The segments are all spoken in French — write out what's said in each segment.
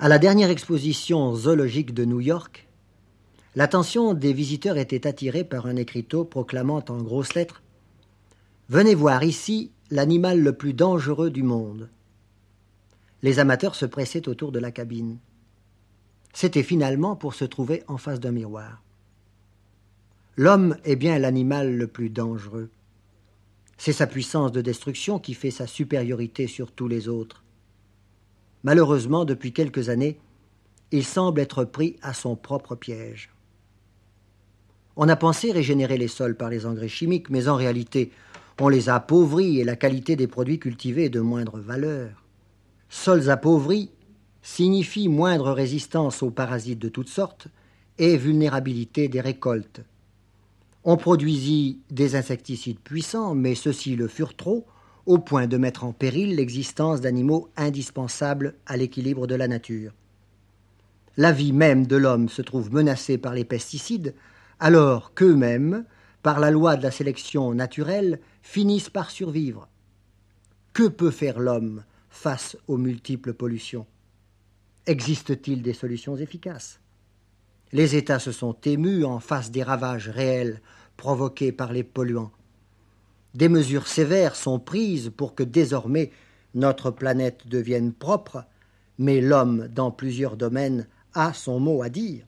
À la dernière exposition zoologique de New York, l'attention des visiteurs était attirée par un écriteau proclamant en grosses lettres « Venez voir ici l'animal le plus dangereux du monde ». Les amateurs se pressaient autour de la cabine. C'était finalement pour se trouver en face d'un miroir. L'homme est bien l'animal le plus dangereux. C'est sa puissance de destruction qui fait sa supériorité sur tous les autres. Malheureusement, depuis quelques années, il semble être pris à son propre piège. On a pensé régénérer les sols par les engrais chimiques, mais en réalité, on les a appauvris et la qualité des produits cultivés est de moindre valeur. Sols appauvris signifie moindre résistance aux parasites de toutes sortes et vulnérabilité des récoltes. On produisit des insecticides puissants, mais ceux-ci le furent trop, au point de mettre en péril l'existence d'animaux indispensables à l'équilibre de la nature. La vie même de l'homme se trouve menacée par les pesticides, alors qu'eux-mêmes, par la loi de la sélection naturelle, finissent par survivre. Que peut faire l'homme face aux multiples pollutions ? Existe-t-il des solutions efficaces ? Les États se sont émus en face des ravages réels provoqués par les polluants. Des mesures sévères sont prises pour que désormais notre planète devienne propre, mais l'homme, dans plusieurs domaines, a son mot à dire.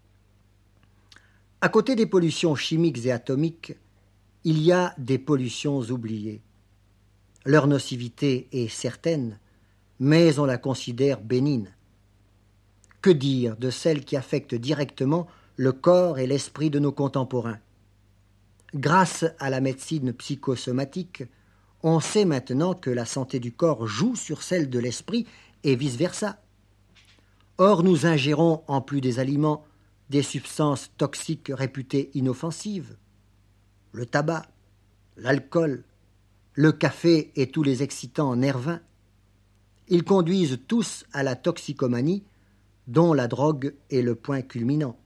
À côté des pollutions chimiques et atomiques, il y a des pollutions oubliées. Leur nocivité est certaine, mais on la considère bénigne. Que dire de celles qui affectent directement le corps et l'esprit de nos contemporains ? Grâce à la médecine psychosomatique, on sait maintenant que la santé du corps joue sur celle de l'esprit et vice-versa. Or, nous ingérons, en plus des aliments, des substances toxiques réputées inoffensives. Le tabac, l'alcool, le café et tous les excitants nervins. Ils conduisent tous à la toxicomanie, dont la drogue est le point culminant.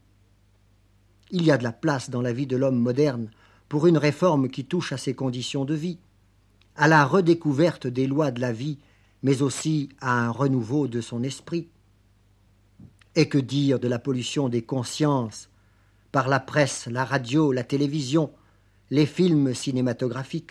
Il y a de la place dans la vie de l'homme moderne pour une réforme qui touche à ses conditions de vie, à la redécouverte des lois de la vie, mais aussi à un renouveau de son esprit. Et que dire de la pollution des consciences par la presse, la radio, la télévision, les films cinématographiques ?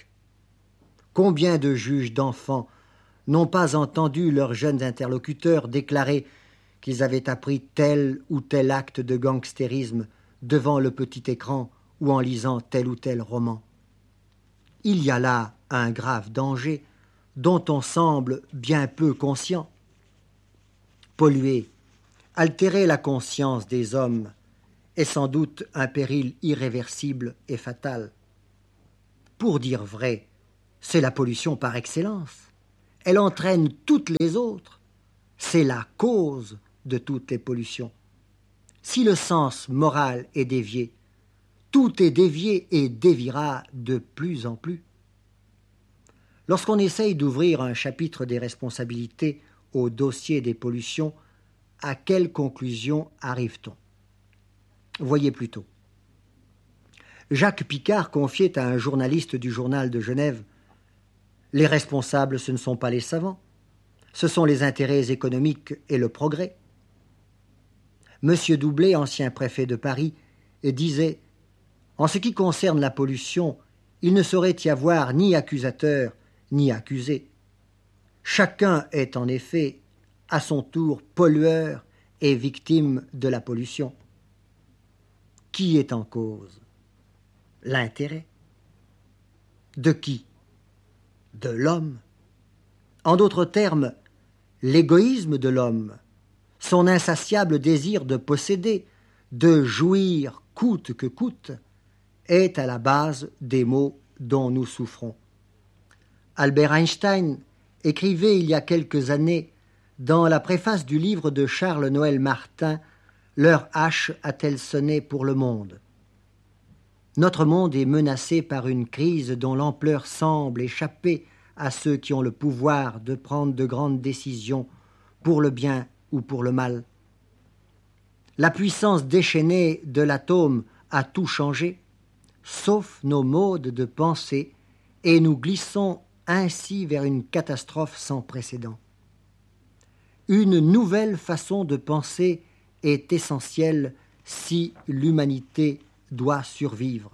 Combien de juges d'enfants n'ont pas entendu leurs jeunes interlocuteurs déclarer qu'ils avaient appris tel ou tel acte de gangstérisme devant le petit écran ou en lisant tel ou tel roman. Il y a là un grave danger dont on semble bien peu conscient. Polluer, altérer la conscience des hommes est sans doute un péril irréversible et fatal. Pour dire vrai, c'est la pollution par excellence. Elle entraîne toutes les autres. C'est la cause de toutes les pollutions. Si le sens moral est dévié, tout est dévié et déviera de plus en plus. Lorsqu'on essaye d'ouvrir un chapitre des responsabilités au dossier des pollutions, à quelle conclusion arrive-t-on ? Voyez plutôt. Jacques Picard confiait à un journaliste du journal de Genève « Les responsables, ce ne sont pas les savants, ce sont les intérêts économiques et le progrès. » Monsieur Doublet, ancien préfet de Paris, disait « En ce qui concerne la pollution, il ne saurait y avoir ni accusateur ni accusé. Chacun est en effet, à son tour, pollueur et victime de la pollution. Qui est en cause ? L'intérêt. De qui ? De l'homme. En d'autres termes, l'égoïsme de l'homme, son insatiable désir de posséder, de jouir coûte que coûte, est à la base des maux dont nous souffrons. Albert Einstein écrivait il y a quelques années dans la préface du livre de Charles-Noël Martin « L'heure H a-t-elle sonné pour le monde ?» Notre monde est menacé par une crise dont l'ampleur semble échapper à ceux qui ont le pouvoir de prendre de grandes décisions pour le bien ou pour le mal. La puissance déchaînée de l'atome a tout changé, sauf nos modes de pensée, et nous glissons ainsi vers une catastrophe sans précédent. une nouvelle façon de penser est essentielle si l'humanité doit survivre.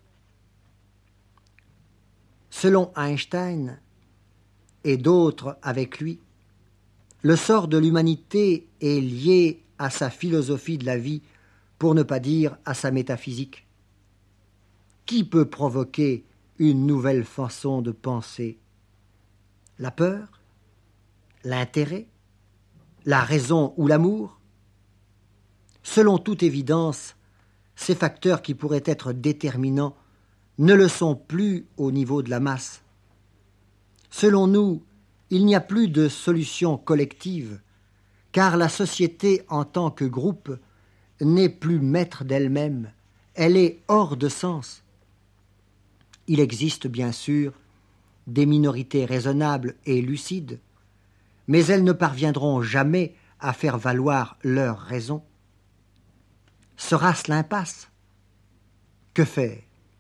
Selon Einstein, et d'autres avec lui, le sort de l'humanité est lié à sa philosophie de la vie, pour ne pas dire à sa métaphysique. Qui peut provoquer une nouvelle façon de penser? La peur? L'intérêt? La raison ou l'amour? Selon toute évidence, ces facteurs qui pourraient être déterminants ne le sont plus au niveau de la masse. Selon nous, il n'y a plus de solution collective, car la société en tant que groupe n'est plus maître d'elle-même, elle est hors de sens. Il existe bien sûr des minorités raisonnables et lucides, mais elles ne parviendront jamais à faire valoir leur raison. Sera-ce l'impasse? Que faire?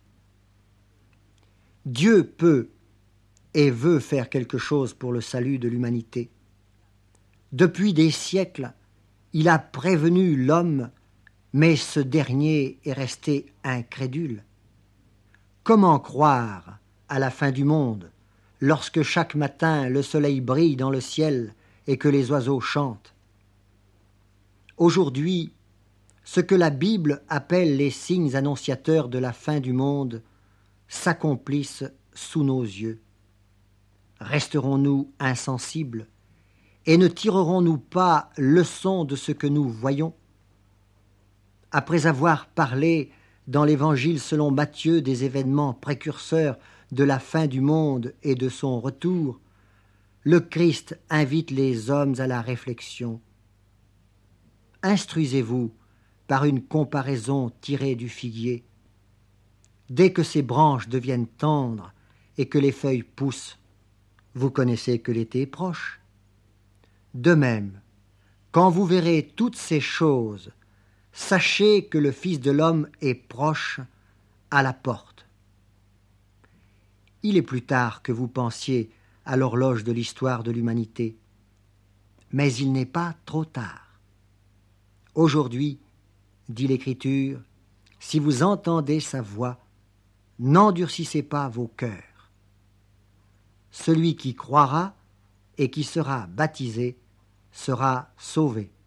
Dieu peut et veut faire quelque chose pour le salut de l'humanité. Depuis des siècles, il a prévenu l'homme, mais ce dernier est resté incrédule. Comment croire à la fin du monde lorsque chaque matin le soleil brille dans le ciel et que les oiseaux chantent? Aujourd'hui, ce que la Bible appelle les signes annonciateurs de la fin du monde s'accomplissent sous nos yeux. Resterons-nous insensibles et ne tirerons-nous pas leçon de ce que nous voyons? Après avoir parlé dans l'Évangile selon Matthieu des événements précurseurs de la fin du monde et de son retour, le Christ invite les hommes à la réflexion. Instruisez-vous par une comparaison tirée du figuier. Dès que ses branches deviennent tendres et que les feuilles poussent, vous connaissez que l'été est proche. De même, quand vous verrez toutes ces choses, sachez que le Fils de l'homme est proche, à la porte. Il est plus tard que vous pensiez à l'horloge de l'histoire de l'humanité, mais il n'est pas trop tard. Aujourd'hui, dit l'Écriture, si vous entendez sa voix, n'endurcissez pas vos cœurs. Celui qui croira et qui sera baptisé sera sauvé.